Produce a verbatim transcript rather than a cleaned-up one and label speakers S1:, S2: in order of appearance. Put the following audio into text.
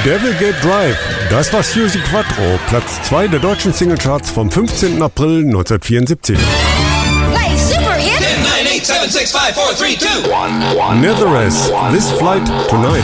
S1: Devil Gate Drive, das war Suzi Quatro, Platz zwei der deutschen Singlecharts vom fünfzehnten April neunzehnhundertvierundsiebzig.
S2: Play Super Hit.
S3: ten, nine, eight, seven, six, five, four, three, two, one, one.
S1: Netheress, This Flight Tonight.